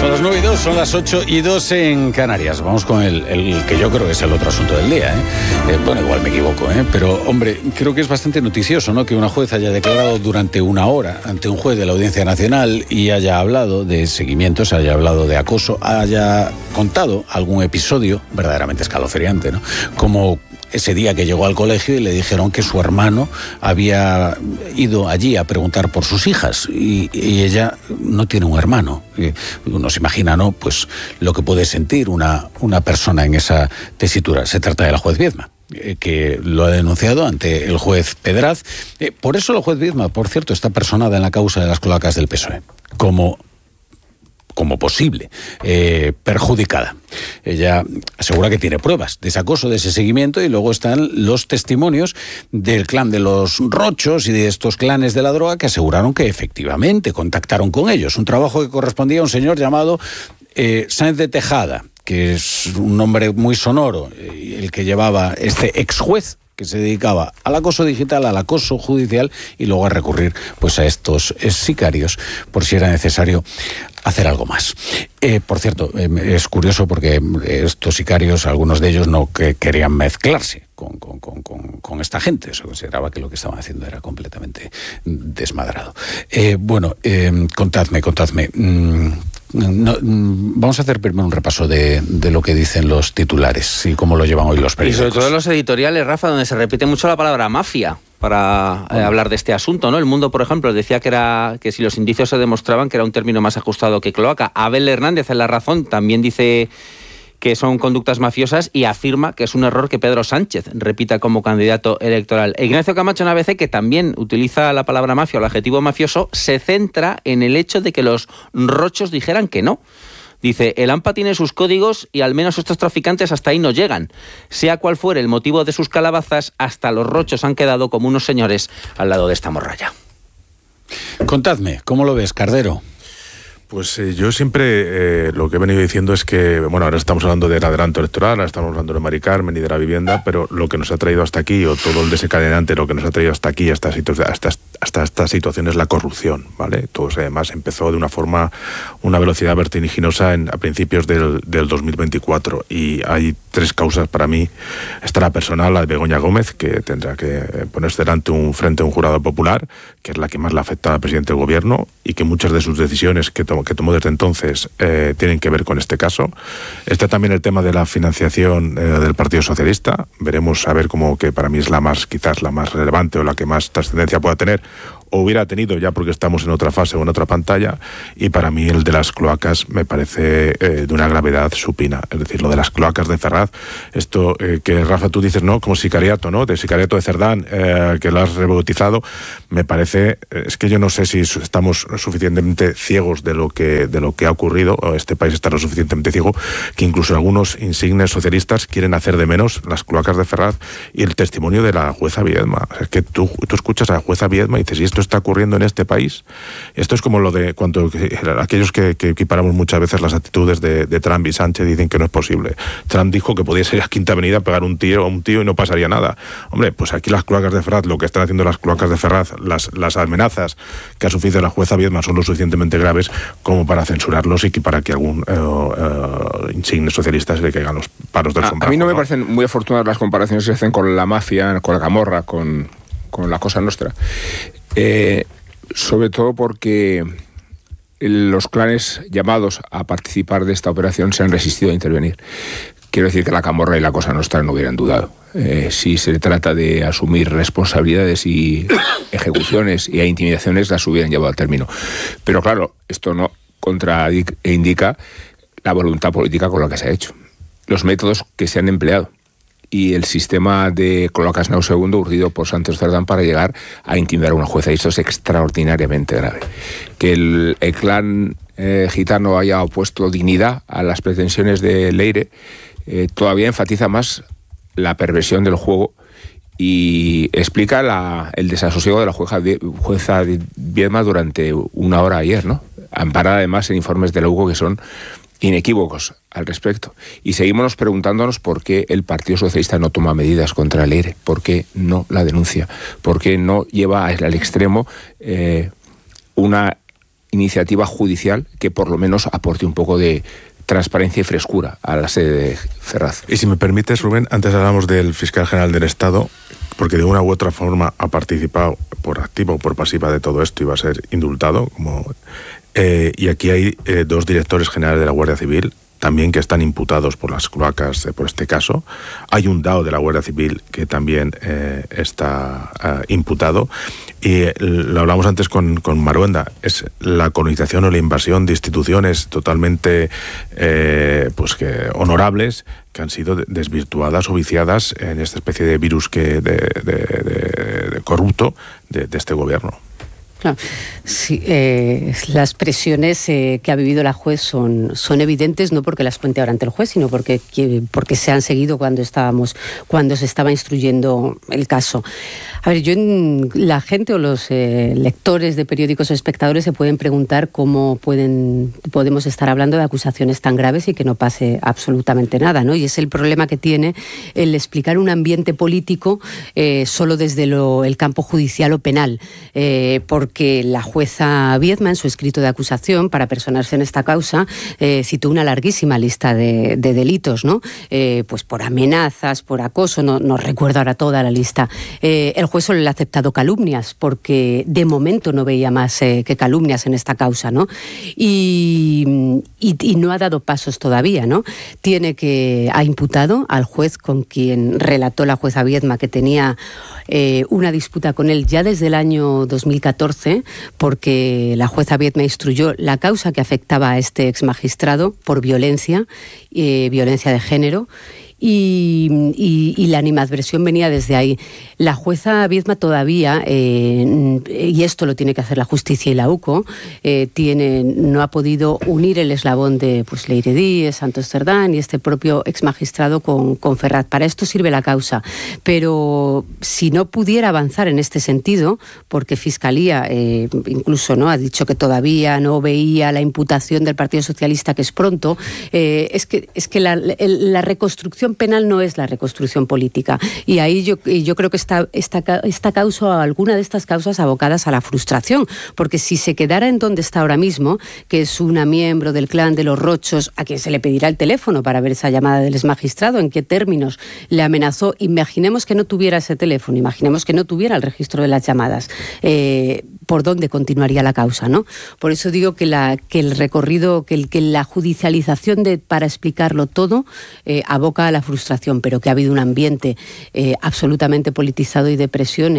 Son las 9:02, son las 8:02 en Canarias. Vamos con el que yo creo que es el otro asunto del día, Bueno, igual me equivoco, pero, hombre, creo que es bastante noticioso, ¿no?, que una juez haya declarado durante una hora ante un juez de la Audiencia Nacional y haya hablado de seguimientos, haya hablado de acoso, haya contado algún episodio verdaderamente escalofriante, ¿no?, como ese día que llegó al colegio y le dijeron que su hermano había ido allí a preguntar por sus hijas y ella no tiene un hermano. Uno se imagina, ¿no?, pues lo que puede sentir una persona en esa tesitura. Se trata de la juez Viedma, que lo ha denunciado ante el juez Pedraz. Por eso la juez Viedma, por cierto, está personada en la causa de las cloacas del PSOE, como posible perjudicada. Ella asegura que tiene pruebas de ese acoso, de ese seguimiento, y luego están los testimonios del clan de los Rochos y de estos clanes de la droga que aseguraron que efectivamente contactaron con ellos. Un trabajo que correspondía a un señor llamado Sáenz de Tejada, que es un nombre muy sonoro, el que llevaba este ex juez que se dedicaba al acoso digital, al acoso judicial y luego a recurrir pues a estos sicarios por si era necesario hacer algo más. Por cierto, es curioso porque estos sicarios, algunos de ellos no querían mezclarse con esta gente. Se consideraba que lo que estaban haciendo era completamente desmadrado. Contadme. Vamos a hacer primero un repaso de lo que dicen los titulares y cómo lo llevan hoy los periódicos. Y sobre todo los editoriales, Rafa, donde se repite mucho la palabra mafia para hablar de este asunto, ¿no? El Mundo, por ejemplo, decía que si los indicios se demostraban que era un término más ajustado que cloaca. Abel Hernández, en La Razón, también dice que son conductas mafiosas y afirma que es un error que Pedro Sánchez repita como candidato electoral. Ignacio Camacho en ABC, que también utiliza la palabra mafia o el adjetivo mafioso, se centra en el hecho de que los Rochos dijeran que no. Dice, el AMPA tiene sus códigos y al menos estos traficantes hasta ahí no llegan. Sea cual fuere el motivo de sus calabazas, hasta los Rochos han quedado como unos señores al lado de esta morralla. Contadme, ¿cómo lo ves, Cardero? Pues yo siempre lo que he venido diciendo es que, bueno, ahora estamos hablando del adelanto electoral, ahora estamos hablando de Mari Carmen y de la vivienda, pero lo que nos ha traído hasta aquí, o todo el desencadenante, lo que nos ha traído hasta aquí, hasta esta situación es la corrupción, ¿vale? Todo además empezó de una velocidad vertiginosa a principios del 2024, y hay tres causas para mí. Está la personal, la de Begoña Gómez, que tendrá que ponerse frente a un jurado popular, que es la que más le afecta al presidente del gobierno, y que muchas de sus decisiones que tomó desde entonces tienen que ver con este caso. Está también el tema de la financiación del Partido Socialista. Veremos a ver cómo, que para mí es quizás la más relevante o la que más trascendencia pueda tener, o hubiera tenido, ya porque estamos en otra fase o en otra pantalla. Y para mí el de las cloacas me parece de una gravedad supina. Es decir, lo de las cloacas de Ferraz, esto que Rafa tú dices, ¿no?, como sicariato, ¿no?, de sicariato de Cerdán, que lo has rebautizado, me parece, es que yo no sé si estamos suficientemente ciegos de lo que ha ocurrido, o este país está lo suficientemente ciego, que incluso algunos insignes socialistas quieren hacer de menos las cloacas de Ferraz y el testimonio de la jueza Viedma. Es que tú escuchas a la jueza Viedma y dices, ¿y esto está ocurriendo en este país? Esto es como lo de cuando aquellos que equiparamos muchas veces las actitudes de Trump y Sánchez, dicen que no es posible. Trump dijo que podía ir a Quinta Avenida a pegar a un tío y no pasaría nada. Hombre, pues aquí las cloacas de Ferraz, lo que están haciendo las cloacas de Ferraz, las amenazas que ha sufrido la jueza Viedma son lo suficientemente graves como para censurarlos y que para que algún insigne socialista se le caigan los palos del sombrajo. A mí no me parecen muy afortunadas las comparaciones que se hacen con la mafia, con la camorra, con la Cosa Nostra. Sobre todo porque los clanes llamados a participar de esta operación se han resistido a intervenir. Quiero decir que la camorra y la Cosa Nostra no hubieran dudado. Si se trata de asumir responsabilidades y ejecuciones y intimidaciones, las hubieran llevado a término. Pero claro, esto no indica la voluntad política con la que se ha hecho, los métodos que se han empleado y el sistema de cloacas nauseabundo urdido por Santos Cerdán para llegar a intimidar a una jueza. Y esto es extraordinariamente grave. Que el clan gitano haya opuesto dignidad a las pretensiones de Leire todavía enfatiza más la perversión del juego y explica el desasosiego de la jueza Viedma durante una hora ayer, ¿no? Amparada además en informes de la UCO que son inequívocos al respecto. Y seguimos preguntándonos por qué el Partido Socialista no toma medidas contra Leire, por qué no la denuncia, por qué no lleva al extremo una iniciativa judicial que por lo menos aporte un poco de transparencia y frescura a la sede de Ferraz. Y si me permites, Rubén, antes hablamos del fiscal general del Estado, porque de una u otra forma ha participado por activa o por pasiva de todo esto y va a ser indultado. Y aquí hay 2 directores generales de la Guardia Civil también que están imputados por las cloacas por este caso. Hay un DAO de la Guardia Civil que también está imputado. Y lo hablamos antes con Maruenda, es la colonización o la invasión de instituciones totalmente honorables que han sido desvirtuadas o viciadas en esta especie de virus de corrupto de este gobierno. Claro. Sí, las presiones que ha vivido la juez son evidentes, no porque las cuente ahora ante el juez, sino porque se han seguido cuando se estaba instruyendo el caso. A ver, la gente o los lectores de periódicos o espectadores se pueden preguntar cómo podemos estar hablando de acusaciones tan graves y que no pase absolutamente nada, ¿no? Y es el problema que tiene el explicar un ambiente político solo desde el campo judicial o penal, porque la jueza Viedma, en su escrito de acusación para personarse en esta causa, citó una larguísima lista de delitos, ¿no? Pues por amenazas, por acoso, no recuerdo ahora toda la lista. El juez solo le ha aceptado calumnias, porque de momento no veía más que calumnias en esta causa, ¿no? Y no ha dado pasos todavía, ¿no? Ha imputado al juez con quien relató la jueza Viedma que tenía una disputa con él ya desde el año 2014, porque la jueza Viedma instruyó la causa que afectaba a este exmagistrado por violencia de género. Y la animadversión venía desde ahí. La jueza Viedma todavía, y esto lo tiene que hacer la justicia y la UCO, no ha podido unir el eslabón de Leiredí, Santos Cerdán y este propio exmagistrado con Ferraz. Para esto sirve la causa. Pero si no pudiera avanzar en este sentido, porque Fiscalía incluso ha dicho que todavía no veía la imputación del Partido Socialista, que es pronto, es que la reconstrucción penal no es la reconstrucción política, y ahí yo creo que esta causa o alguna de estas causas abocadas a la frustración, porque si se quedara en donde está ahora mismo, que es una miembro del clan de los Rochos a quien se le pedirá el teléfono para ver esa llamada del exmagistrado, en qué términos le amenazó, imaginemos que no tuviera ese teléfono, imaginemos que no tuviera el registro de las llamadas, ¿por dónde continuaría la causa, no? Por eso digo que el recorrido, que la judicialización para explicarlo todo aboca a la frustración, pero que ha habido un ambiente absolutamente politizado y de presión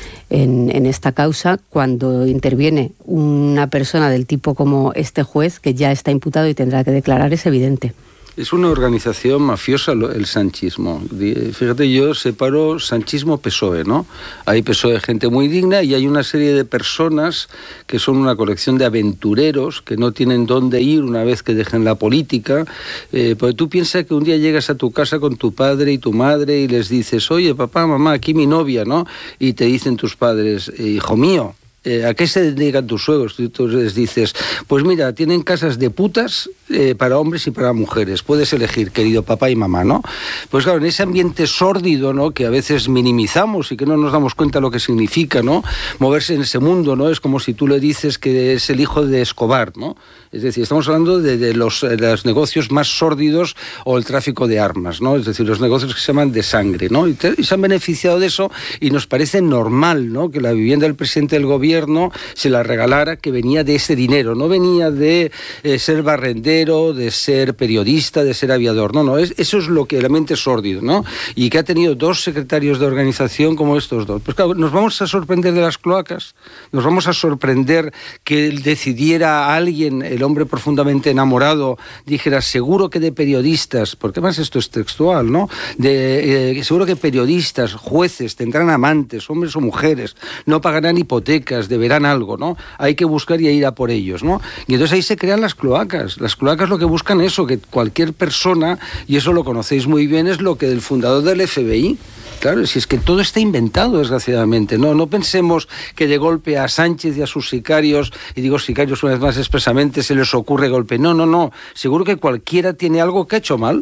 en esta causa cuando interviene una persona del tipo como este juez, que ya está imputado y tendrá que declarar, es evidente. Es una organización mafiosa el sanchismo. Fíjate, yo separo sanchismo-PSOE, ¿no? Hay PSOE gente muy digna y hay una serie de personas que son una colección de aventureros que no tienen dónde ir una vez que dejen la política. Porque tú piensas que un día llegas a tu casa con tu padre y tu madre y les dices, oye, papá, mamá, aquí mi novia, ¿no? Y te dicen tus padres, hijo mío, ¿a qué se dedican tus suegros? Tú les dices, pues mira, tienen casas de putas para hombres y para mujeres. Puedes elegir, querido papá y mamá, ¿no? Pues claro, en ese ambiente sórdido, ¿no?, que a veces minimizamos y que no nos damos cuenta lo que significa, ¿no?, moverse en ese mundo, ¿no? Es como si tú le dices que es el hijo de Escobar, ¿no? Es decir, estamos hablando de los negocios más sórdidos o el tráfico de armas, ¿no? Es decir, los negocios que se llaman de sangre, ¿no? Y se han beneficiado de eso y nos parece normal, ¿no?, que la vivienda del presidente del gobierno se la regalara, que venía de ese dinero, no venía de ser barrendero, de ser periodista, de ser aviador, no, eso es lo que realmente es sórdido, ¿no? Y que ha tenido 2 secretarios de organización como estos 2. Pues claro, nos vamos a sorprender de las cloacas, nos vamos a sorprender que decidiera alguien, el hombre profundamente enamorado, dijera, seguro que de periodistas, porque además esto es textual, ¿no? Seguro que periodistas, jueces, tendrán amantes, hombres o mujeres, no pagarán hipotecas, deberán algo, ¿no? Hay que buscar y ir a por ellos, ¿no? Y entonces ahí se crean las cloacas. Las cloacas lo que buscan eso, que cualquier persona, y eso lo conocéis muy bien, es lo que el fundador del FBI. Claro, si es que todo está inventado, desgraciadamente. No pensemos que de golpe a Sánchez y a sus sicarios, y digo sicarios una vez más expresamente, se les ocurre golpe. No. Seguro que cualquiera tiene algo que ha hecho mal.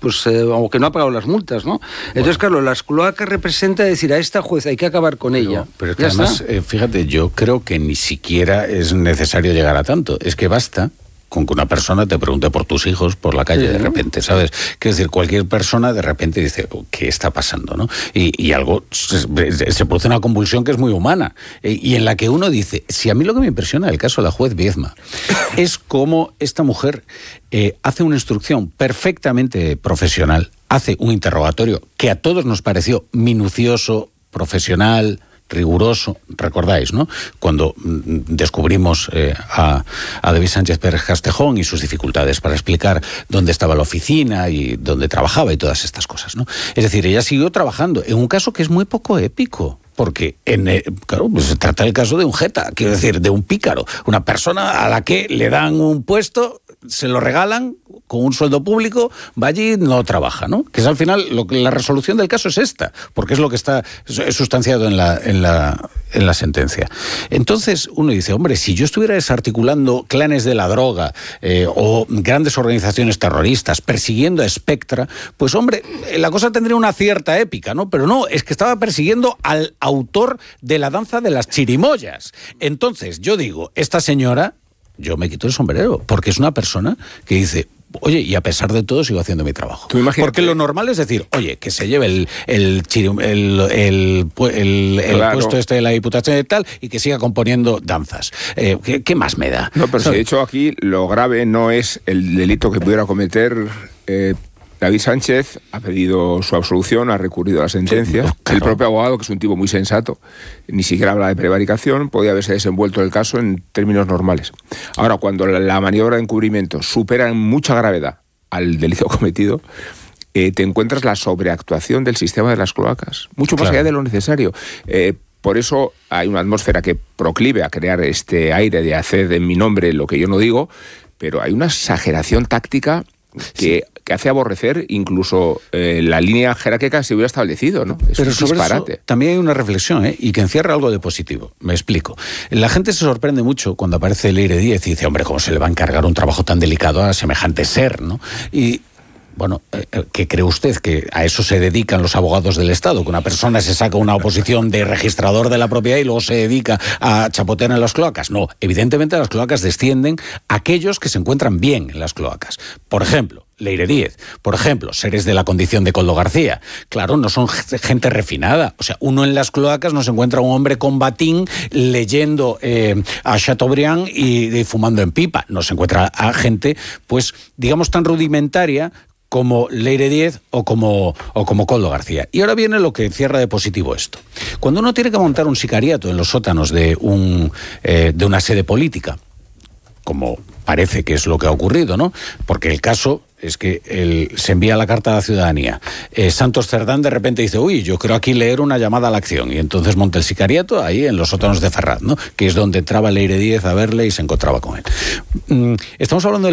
o que no ha pagado las multas, ¿no? Entonces, claro, las cloacas representa decir, a esta jueza hay que acabar con ella. Pero es que además, fíjate, yo creo que ni siquiera es necesario llegar a tanto. Es que basta con que una persona te pregunte por tus hijos por la calle de repente, ¿sabes? Quiero decir, cualquier persona de repente dice, ¿qué está pasando, no? Y algo, se produce una convulsión que es muy humana, y en la que uno dice, si a mí lo que me impresiona del caso de la juez Viezma es cómo esta mujer hace una instrucción perfectamente profesional, hace un interrogatorio que a todos nos pareció minucioso, profesional, riguroso, recordáis, ¿no? Cuando descubrimos a David Sánchez Pérez Castejón y sus dificultades para explicar dónde estaba la oficina y dónde trabajaba y todas estas cosas, ¿no? Es decir, ella siguió trabajando en un caso que es muy poco épico. Porque, claro, pues se trata del caso de un jeta, quiero decir, de un pícaro, una persona a la que le dan un puesto, se lo regalan con un sueldo público, va allí y no trabaja, ¿no? Que es al final, la resolución del caso es esta, porque es lo que está sustanciado en la sentencia. Entonces uno dice, hombre, si yo estuviera desarticulando clanes de la droga o grandes organizaciones terroristas, persiguiendo a Spectra, pues hombre, la cosa tendría una cierta épica, ¿no? Pero no, es que estaba persiguiendo al autor de la danza de las chirimoyas. Entonces yo digo, esta señora, yo me quito el sombrero, porque es una persona que dice, oye, y a pesar de todo sigo haciendo mi trabajo. Porque lo normal es decir, oye, que se lleve el puesto este de la Diputación y tal, y que siga componiendo danzas. ¿Qué más me da? No, pero si de hecho aquí lo grave no es el delito que pudiera cometer David Sánchez, ha pedido su absolución, ha recurrido a la sentencia. Sí, claro. El propio abogado, que es un tipo muy sensato, ni siquiera habla de prevaricación, podía haberse desenvuelto el caso en términos normales. Ahora, cuando la maniobra de encubrimiento supera en mucha gravedad al delito cometido, te encuentras la sobreactuación del sistema de las cloacas, mucho más allá de lo necesario. Por eso hay una atmósfera que proclive a crear este aire de hacer en mi nombre lo que yo no digo, pero hay una exageración táctica que hace aborrecer incluso la línea jerárquica que se hubiera establecido, ¿no? Es Pero un sobre disparate. Eso también hay una reflexión, y que encierra algo de positivo. Me explico. La gente se sorprende mucho cuando aparece Leire Díez y dice, hombre, ¿cómo se le va a encargar un trabajo tan delicado a semejante ser, ¿no? Y bueno, ¿qué cree usted? ¿Que a eso se dedican los abogados del Estado? ¿Que una persona se saca una oposición de registrador de la propiedad y luego se dedica a chapotear en las cloacas? No, evidentemente las cloacas descienden a aquellos que se encuentran bien en las cloacas. Por ejemplo, Leire Díez, por ejemplo, seres de la condición de Coldo García. Claro, no son gente refinada. O sea, uno en las cloacas no se encuentra un hombre con batín leyendo a Chateaubriand y fumando en pipa. No se encuentra a gente, pues, digamos, tan rudimentaria como Leire Díez o como Coldo García. Y ahora viene lo que encierra de positivo esto. Cuando uno tiene que montar un sicariato en los sótanos de una sede política, como parece que es lo que ha ocurrido, ¿no? Porque el caso es que se envía la carta a la ciudadanía. Santos Cerdán de repente dice, uy, yo creo aquí leer una llamada a la acción, y entonces monta el sicariato ahí en los sótanos de Ferraz, ¿no? Que es donde entraba Leire Díez a verle y se encontraba con él. Estamos hablando del